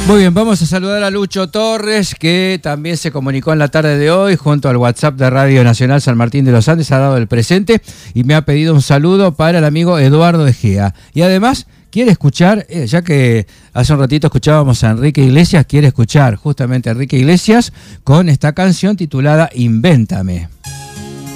Muy bien, vamos a saludar a Lucho Torres, que también se comunicó en la tarde de hoy junto al WhatsApp de Radio Nacional San Martín de los Andes, ha dado el presente y me ha pedido un saludo para el amigo Eduardo Egea. Y además quiere escuchar, ya que hace un ratito escuchábamos a Enrique Iglesias, quiere escuchar justamente a Enrique Iglesias con esta canción titulada Invéntame.